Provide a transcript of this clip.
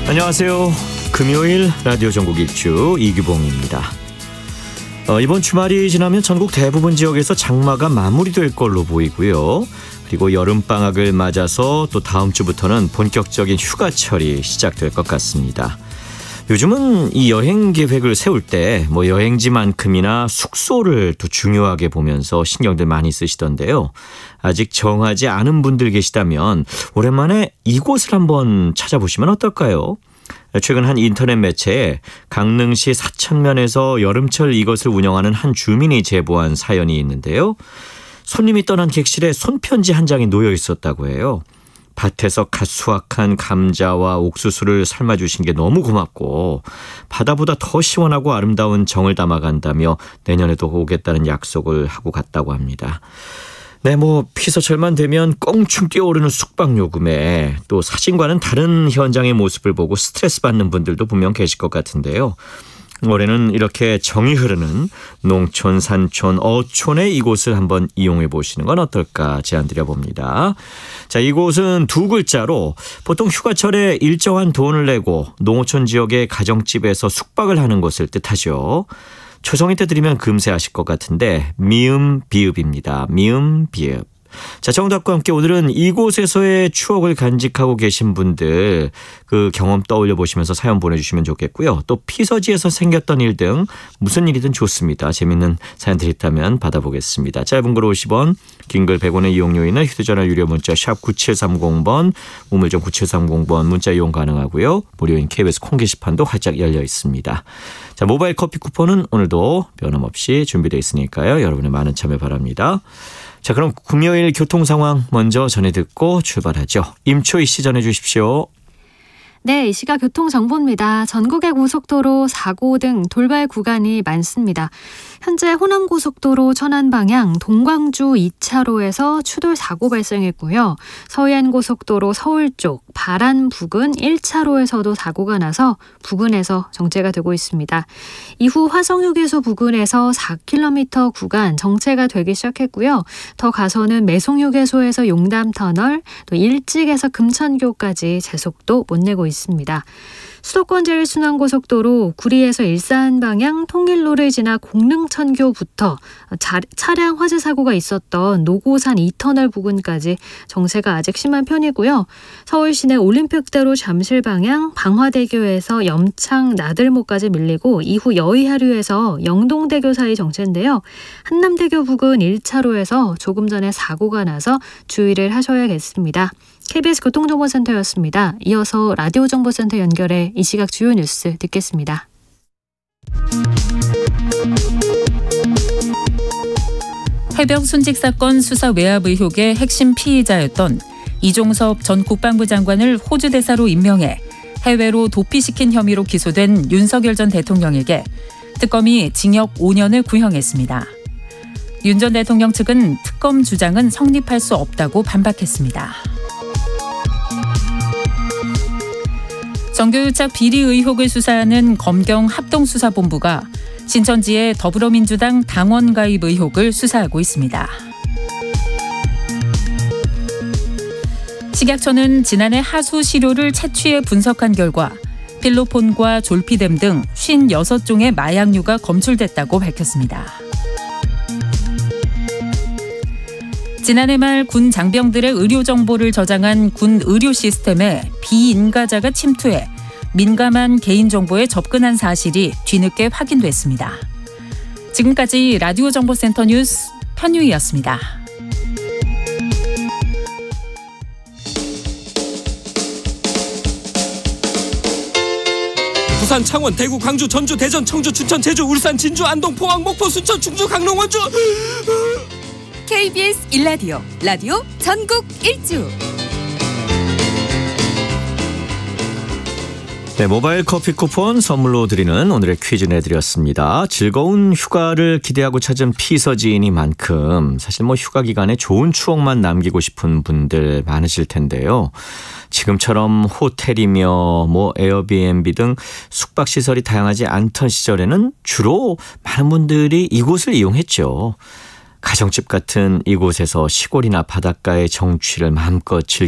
안녕하세요. 금요일 라디오 전국 일주 이규봉입니다. 이번 주말이 지나면 전국 대부분 지역에서 장마가 마무리될 걸로 보이고요. 그리고 여름방학을 맞아서 또 다음 주부터는 본격적인 휴가철이 시작될 것 같습니다. 요즘은 이 여행 계획을 세울 때 여행지만큼이나 숙소를 또 중요하게 보면서 신경들 많이 쓰시던데요. 아직 정하지 않은 분들 계시다면 오랜만에 이곳을 한번 찾아보시면 어떨까요? 최근 한 인터넷 매체에 강릉시 사천면에서 여름철 이것을 운영하는 한 주민이 제보한 사연이 있는데요. 손님이 떠난 객실에 손편지 한 장이 놓여 있었다고 해요. 밭에서 갓 수확한 감자와 옥수수를 삶아주신 게 너무 고맙고 바다보다 더 시원하고 아름다운 정을 담아간다며 내년에도 오겠다는 약속을 하고 갔다고 합니다. 네, 피서철만 되면 껑충 뛰어오르는 숙박요금에 또 사진과는 다른 현장의 모습을 보고 스트레스 받는 분들도 분명 계실 것 같은데요. 올해는 이렇게 정이 흐르는 농촌, 산촌, 어촌의 이곳을 한번 이용해 보시는 건 어떨까 제안드려봅니다. 자, 이곳은 두 글자로 보통 휴가철에 일정한 돈을 내고 농어촌 지역의 가정집에서 숙박을 하는 것을 뜻하죠. 초성이 때 드리면 금세 아실 것 같은데 미음 비읍입니다. 미음 비읍. 자, 정답과 함께 오늘은 이곳에서의 추억을 간직하고 계신 분들 그 경험 떠올려 보시면서 사연 보내주시면 좋겠고요. 또 피서지에서 생겼던 일 등 무슨 일이든 좋습니다. 재밌는 사연들이 있다면 받아보겠습니다. 짧은 글 50원, 긴 글 100원의 이용료이나 휴대전화 유료 문자 샵 9730번, 우물정 9730번 문자 이용 가능하고요. 무료인 KBS 콩 게시판도 활짝 열려 있습니다. 자, 모바일 커피 쿠폰은 오늘도 변함없이 준비되어 있으니까요. 여러분의 많은 참여 바랍니다. 자, 그럼 금요일 교통 상황 먼저 전해 듣고 출발하죠. 임초희 씨 전해 주십시오. 네, 이 시각 교통정보입니다. 전국의 고속도로 사고 등 돌발 구간이 많습니다. 현재 호남고속도로 천안 방향 동광주 2차로에서 추돌 사고 발생했고요. 서해안고속도로 서울 쪽 바란 부근 1차로에서도 사고가 나서 부근에서 정체가 되고 있습니다. 이후 화성휴게소 부근에서 4km 구간 정체가 되기 시작했고요. 더 가서는 매송휴게소에서 용담터널, 또 일찍에서 금천교까지 제속도 못 내고 있습니다. 수도권 제1순환고속도로 구리에서 일산 방향 통일로를 지나 공릉천교부터 차량 화재 사고가 있었던 노고산 2터널 부근까지 정체가 아직 심한 편이고요. 서울 시내 올림픽대로 잠실 방향 방화대교에서 염창 나들목까지 밀리고 이후 여의하류에서 영동대교 사이 정체인데요. 한남대교 부근 1차로에서 조금 전에 사고가 나서 주의를 하셔야겠습니다. KBS 교통정보센터였습니다. 이어서 라디오 정보센터 연결해 이 시각 주요 뉴스 듣겠습니다. 해병 순직 사건 수사 외압 의혹의 핵심 피의자였던 이종섭 전 국방부 장관을 호주 대사로 임명해 해외로 도피시킨 혐의로 기소된 윤석열 전 대통령에게 특검이 징역 5년을 구형했습니다. 윤 전 대통령 측은 특검 주장은 성립할 수 없다고 반박했습니다. 정교유착 비리 의혹을 수사하는 검경 합동수사본부가 신천지의 더불어민주당 당원 가입 의혹을 수사하고 있습니다. 식약처는 지난해 하수 시료를 채취해 분석한 결과 필로폰과 졸피뎀 등 56종의 마약류가 검출됐다고 밝혔습니다. 지난해 말 군 장병들의 의료 정보를 저장한 군 의료 시스템에 비인가자가 침투해 민감한 개인정보에 접근한 사실이 뒤늦게 확인됐습니다. 지금까지 라디오 정보센터 뉴스 편유희였습니다. 부산, 창원, 대구, 광주, 전주, 대전, 청주, 춘천, 제주, 울산, 진주, 안동, 포항, 목포, 순천, 충주, 강릉, 원주. KBS 1라디오 라디오 전국 일주. 네, 모바일 커피 쿠폰 선물로 드리는 오늘의 퀴즈 내드렸습니다. 즐거운 휴가를 기대하고 찾은 피서지인이만큼 사실 휴가 기간에 좋은 추억만 남기고 싶은 분들 많으실 텐데요. 지금처럼 호텔이며 에어비앤비 등 숙박시설이 다양하지 않던 시절에는 주로 많은 분들이 이곳을 이용했죠. 가정집 같은 이곳에서 시골이나 바닷가의 정취를 마음껏 즐기고